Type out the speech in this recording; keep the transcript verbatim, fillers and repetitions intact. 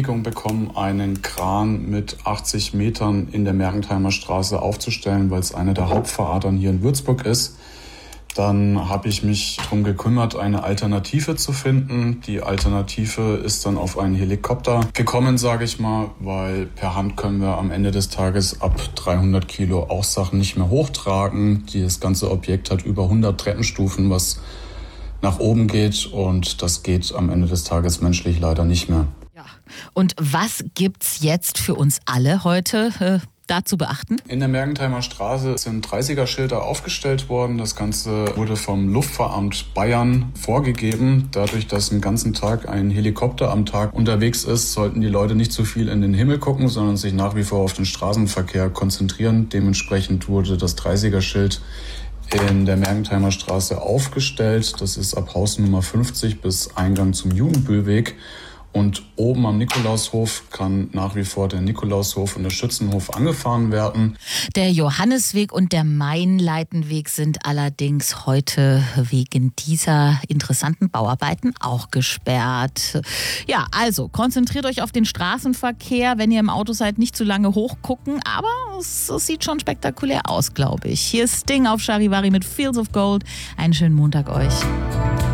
Genehmigung bekommen, einen Kran mit achtzig Metern in der Mergentheimer Straße aufzustellen, weil es eine der Hauptfahradern hier in Würzburg ist. Dann habe ich mich darum gekümmert, eine Alternative zu finden. Die Alternative ist dann auf einen Helikopter gekommen, sage ich mal, weil per Hand können wir am Ende des Tages ab dreihundert Kilo auch Sachen nicht mehr hochtragen. Das ganze Objekt hat über hundert Treppenstufen, was nach oben geht, und das geht am Ende des Tages menschlich leider nicht mehr. Ja. Und was gibt's jetzt für uns alle heute äh, da zu beachten? In der Mergentheimer Straße sind dreißiger-Schilder aufgestellt worden. Das Ganze wurde vom Luftfahramt Bayern vorgegeben. Dadurch, dass den ganzen Tag ein Helikopter am Tag unterwegs ist, sollten die Leute nicht zu viel in den Himmel gucken, sondern sich nach wie vor auf den Straßenverkehr konzentrieren. Dementsprechend wurde das dreißiger-Schild in der Mergentheimer Straße aufgestellt. Das ist ab Haus Nummer fünfzig bis Eingang zum Jugendbühlweg. Und oben am Nikolaushof kann nach wie vor der Nikolaushof und der Schützenhof angefahren werden. Der Johannisweg und der Mainleitenweg sind allerdings heute wegen dieser interessanten Bauarbeiten auch gesperrt. Ja, also konzentriert euch auf den Straßenverkehr. Wenn ihr im Auto seid, nicht zu lange hochgucken. Aber es, es sieht schon spektakulär aus, glaube ich. Hier ist Sting auf Charivari mit Fields of Gold. Einen schönen Montag euch.